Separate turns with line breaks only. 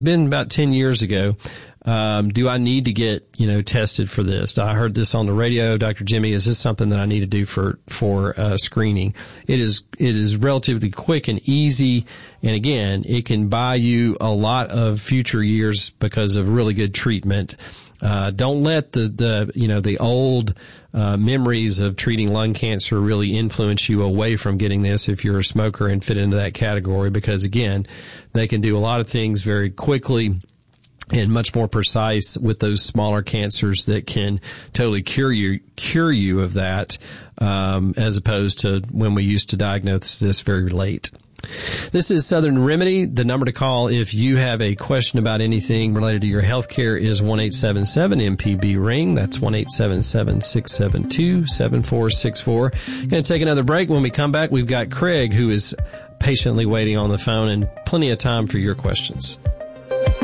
been about 10 years ago. Do I need to get, tested for this? I heard this on the radio. Dr. Jimmy, is this something that I need to do for screening? It is relatively quick and easy. And again, it can buy you a lot of future years because of really good treatment. Don't let the old memories of treating lung cancer really influence you away from getting this if you're a smoker and fit into that category, because again, they can do a lot of things very quickly and much more precise with those smaller cancers that can totally cure you of that, as opposed to when we used to diagnose this very late. This is Southern Remedy. The number to call if you have a question about anything related to your health care is 1-877-MPB-RING. That's 1-877-672-7464. Going to take another break. When we come back, we've got Craig, who is patiently waiting on the phone, and plenty of time for your questions.